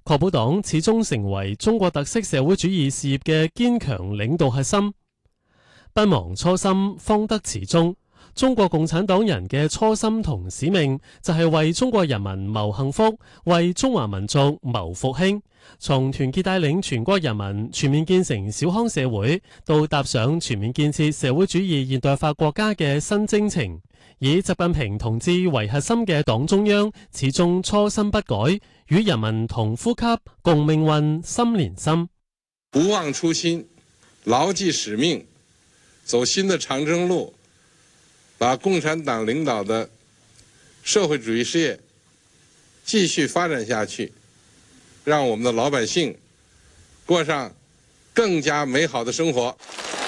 確保黨始終成為中國特色社會主義事業嘅堅強領導核心。不忘初心，方得始終。中國共產黨人嘅初心同使命就係為中國人民謀幸福，為中華民族謀復興。從團結帶領全國人民全面建成小康社會，到踏上全面建設社會主義現代化國家嘅新征程，以習近平同志為核心嘅黨中央始終初心不改，與人民同呼吸共命運心連心。 不忘初心，牢記使命，走新的長征路，把共產黨領導的社會主義事業繼續發展下去，讓我們的老百姓過上更加美好的生活。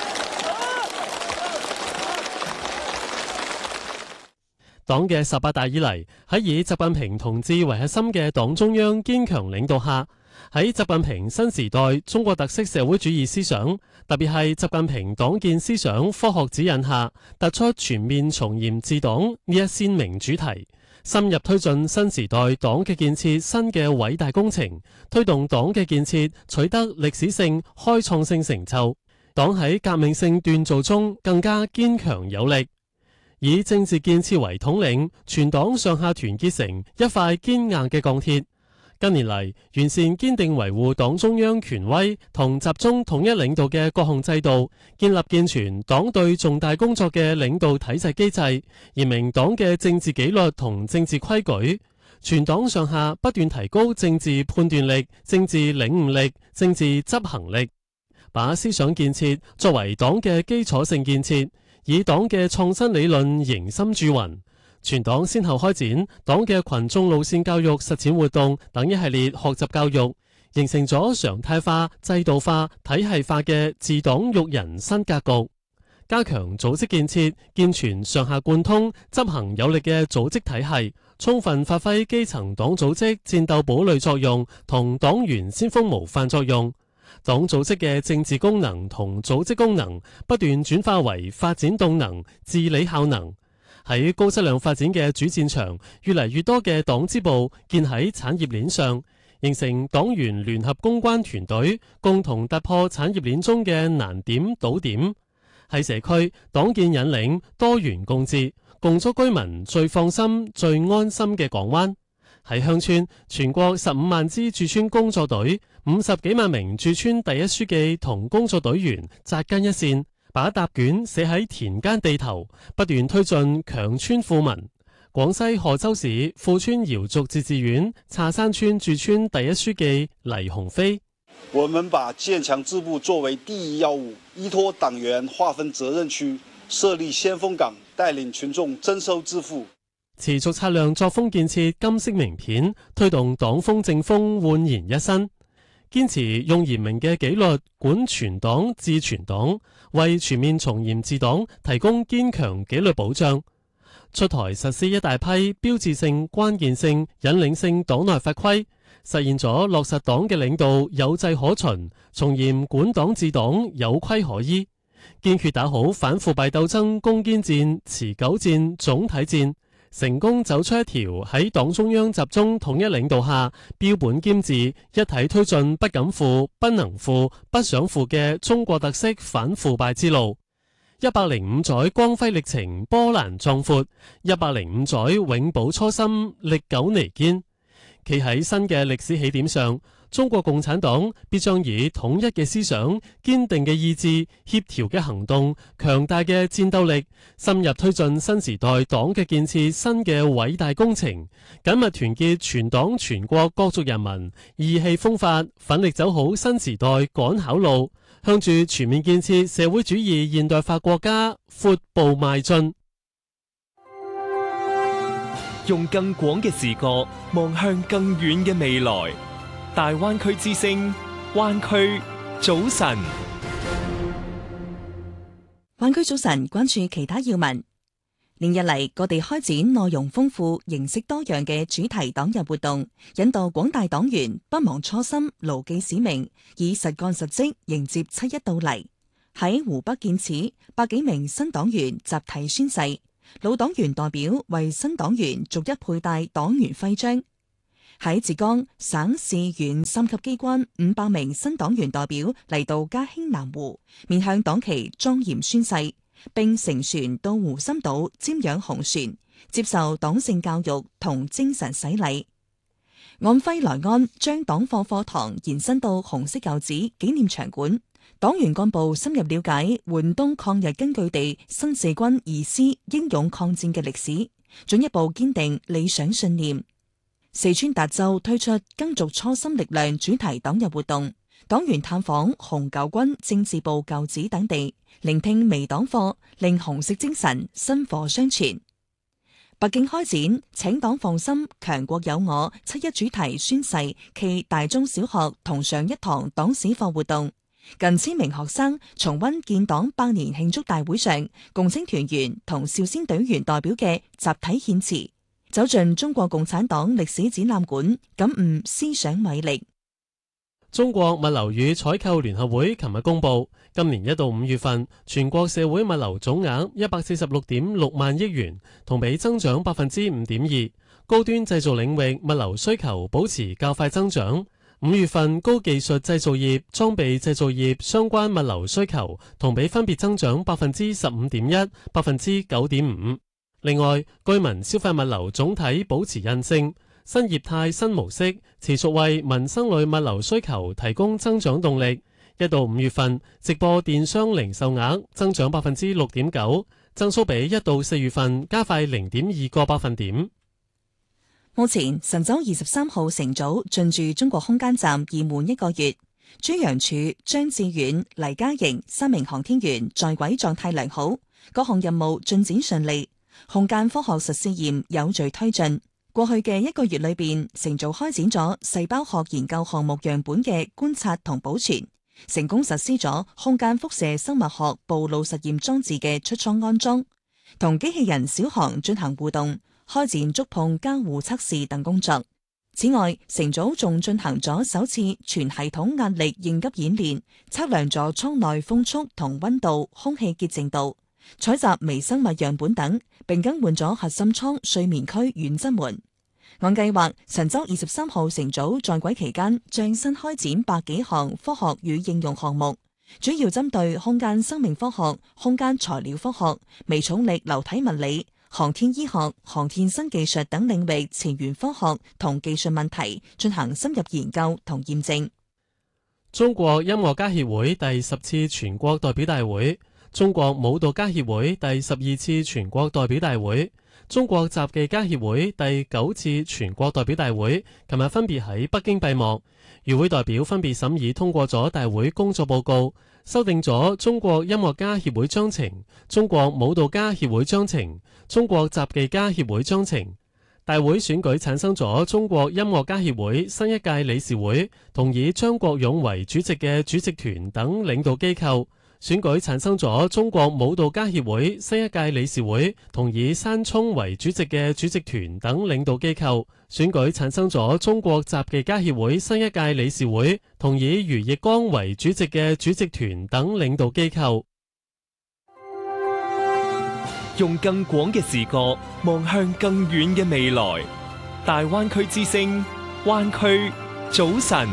黨嘅18大以嚟，喺以習近平同志為核心嘅黨中央堅強領導下，喺習近平新時代中國特色社會主義思想，特別係習近平黨建思想科學指引下，突出全面從嚴治黨呢一鮮明主題，深入推進新時代黨嘅建設新嘅偉大工程，推動黨嘅建設取得歷史性開創性成就。黨喺革命性鍛造中更加堅強有力，以政治建設為統領，全黨上下團結成一塊堅硬嘅鋼鐵。近年嚟，完善堅定維護黨中央權威同集中統一領導嘅各項制度，建立健全黨對重大工作嘅領導體制機制，嚴明黨嘅政治紀律同政治規矩。全黨上下不斷提高政治判斷力、政治領悟力、政治執行力，把思想建設作為黨嘅基礎性建設，以黨嘅創新理論凝心鑄魂。全黨先後開展黨嘅群眾路線教育實踐活動等一系列學習教育，形成咗常態化、制度化、體系化嘅治黨育人新格局。加強組織建設，健全上下貫通、執行有力嘅組織體系，充分發揮基層黨組織戰鬥堡壘作用同黨員先鋒模範作用。黨組織嘅政治功能同組織功能不斷轉化為發展動能、治理效能。喺高質量發展嘅主戰場，越嚟越多嘅黨支部建喺產業鏈上，形成黨員聯合攻關團隊，共同突破產業鏈中嘅難點堵點。喺社區，黨建引領多元共治，共築居民最放心、最安心嘅港灣。喺鄉村，全國15萬支駐村工作隊、50幾萬名駐村第一書記同工作隊員紮根一線，把答卷寫喺田間地頭，不斷推進強村富民。廣西賀州市富川瑤族自治縣茶山村駐村第一書記黎鴻飛： 我們把建強支部作為第一要務，依託黨員劃分責任區，設立先鋒崗，帶領群眾徵收支付。 持續擦亮作風建設金色名片，推動黨風政風煥然一新。堅持用嚴明嘅紀律管全黨治全黨，為全面從嚴治黨提供堅強紀律保障。出台實施一大批標誌性、關鍵性、引領性黨內法規，實現咗落實黨嘅領導有制可循，從嚴管黨治黨有規可依。堅決打好反腐敗鬥爭攻堅戰、持久戰、總體戰，成功走出一條喺黨中央集中統一領導下，標本兼治、一體推進不敢腐、不能腐、不想腐嘅中國特色反腐敗之路。105載光輝歷程波瀾壯闊，105載永葆初心歷久彌堅。企喺新嘅歷史起點上，中國共產黨必將以統一嘅思想、堅定嘅意志、協調嘅行動、強大嘅戰鬥力，深入推進新時代黨嘅建設新嘅偉大工程，緊密團結全黨全國各族人民，意氣風發，奮力走好新時代趕考路，向住全面建設社會主義現代化國家闊步邁進。 用更廣嘅視角望向更遠嘅未來。大灣區之聲，灣區早晨。 灣區早晨，關注其他要聞。連日嚟，各地開展內容豐富、形式多樣嘅主題黨日活動，引導廣大黨員不忘初心、牢記使命，以實幹實績迎接7·1到嚟。喺湖北建始，100幾名新黨員集體宣誓，老黨員代表為新黨員逐一佩戴黨員徽章。 喺浙江省市縣3級機關500名新黨員代表嚟到嘉興南湖，面向黨旗莊嚴宣誓，並乘船到湖心島瞻仰紅船，接受黨性教育同精神洗禮。安徽來安將黨課課堂延伸到紅色舊址紀念場館，黨員幹部深入了解皖東抗日根據地新四軍二師英勇抗戰嘅歷史，進一步堅定理想信念。四川達州推出耕耘初心力量主題黨日活動，黨員探訪紅九軍政治部舊址等地，聆聽微黨課，令紅色精神薪火相傳。北京開展請黨放心強國有我7·1主題宣誓暨大中小學同上一堂黨史課活動，近1000名學生重溫建黨100年慶祝大會上共青團員同少先隊員代表嘅集體獻詞，走進中國共產黨歷史展覽館，感悟思想偉力。 中國物流與採購聯合會琴日公布，今年1到5月份全國社會物流總額146.6萬億元，同比增長5.2%。高端製造領域物流需求保持較快增長。5月份高技術製造業、裝備製造業相關物流需求同比分別增長15.1%、9.5%。另外，居民消費物流總體保持韌性。新業態新模式持續為民生類物流需求提供增長動力。1到5月份直播電商零售額增長6.9%，增速比1到4月份加快0.2個百分點。 目前神舟23號乘組進駐中國空間站已滿1個月，朱楊柱、張志遠、黎嘉瑩3名航天員在軌狀態良好，各項任務進展順利，空間科學實試驗有序推進。過去嘅1個月裏邊，乘組開展咗細胞學研究項目樣本嘅觀察同保存，成功實施咗空間輻射生物學暴露實驗裝置嘅出艙安裝，同機器人小航進行互動，開展觸碰交互測試等工作。此外，乘組仲進行咗首次全系統壓力應急演練，測量咗艙內風速同溫度、空氣潔淨度，採集微生物樣本等，並更換咗核心艙睡眠區軟質門。按計劃，神舟23號乘組在軌期間將新開展100幾項科學與應用項目，主要針對空間生命科學、空間材料科學、微重力流體物理、航天醫學、航天新技術等領域前沿科學同技術問題進行深入研究同驗證。 中國音樂家協會第10次全國代表大會、中國舞蹈家協會第12次全國代表大會、中國雜技家協會第9次全國代表大會琴日分別喺北京閉幕，與會代表分別審議通過咗大會工作報告，修訂咗中國音樂家協會章程、中國舞蹈家協會章程、中國雜技家協會章程。大會選舉產生咗中國音樂家協會新一屆理事會，同以張國勇為主席嘅主席團等領導機構。選舉產生咗中國舞蹈家協會新一屆理事會，同以山聰為主席嘅主席團等領導機構。選舉產生咗中國雜技家協會新一屆理事會，同以余奕光為主席嘅主席團等領導機構。 用更廣嘅視角望向更遠嘅未來。大灣區之聲，灣區早晨。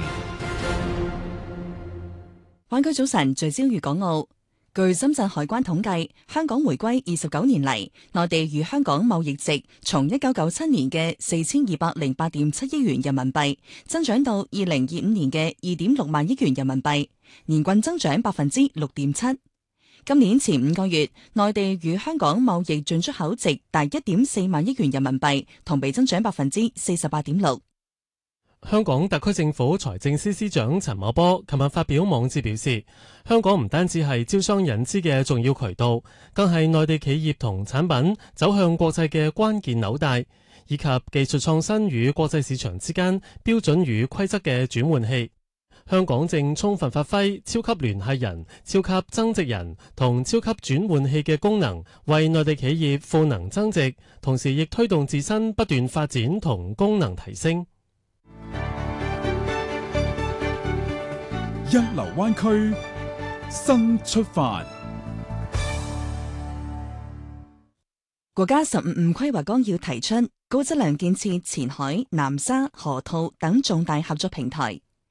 灣區早晨聚焦粵港澳。據深圳海關統計，香港回歸29年嚟，內地與香港貿易值從1997年嘅4208.7億元人民幣，增長到2025年嘅2.6萬億元人民幣，年均增長6.7%。今年前5個月，內地與香港貿易進出口值達1.4萬億元人民幣，同比增長48.6%。 香港特區政府財政司司長陳茂波琴日發表網誌表示，香港唔單止係招商引資嘅重要渠道，更係內地企業同產品走向國際嘅關鍵紐帶，以及技術創新與國際市場之間標準與規則嘅轉換器。香港正充分發揮超級聯繫人、超級增值人同超級轉換器嘅功能，為內地企業賦能增值，同時亦推動自身不斷發展同功能提升。 一流灣區，新出發。 國家15五規劃綱要提出高質量建設前海、南沙、河套等重大合作平台，